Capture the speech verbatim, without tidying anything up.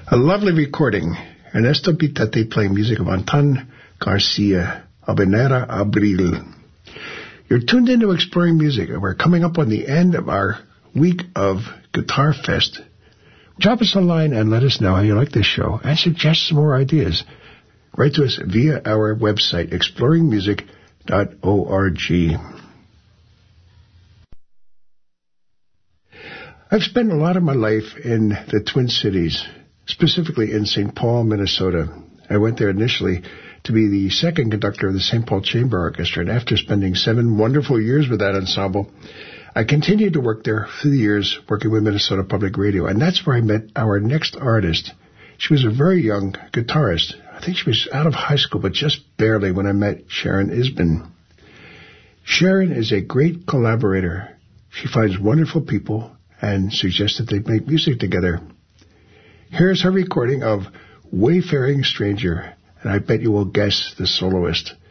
A lovely recording. Ernesto Pitate playing music of Anton Garcia, Habanera Abril. You're tuned into Exploring Music, and we're coming up on the end of our week of Guitar Fest. Drop us a line and let us know how you like this show and suggest some more ideas. Write to us via our website, exploring music dot org. I've spent a lot of my life in the Twin Cities, specifically in Saint Paul, Minnesota. I went there initially to be the second conductor of the Saint Paul Chamber Orchestra, and after spending seven wonderful years with that ensemble, I continued to work there through the years, working with Minnesota Public Radio, and that's where I met our next artist. She was a very young guitarist. I think she was out of high school, but just barely when I met Sharon Isbin. Sharon is a great collaborator. She finds wonderful people and suggests that they make music together. Here's her recording of Wayfaring Stranger, and I bet you will guess the soloist.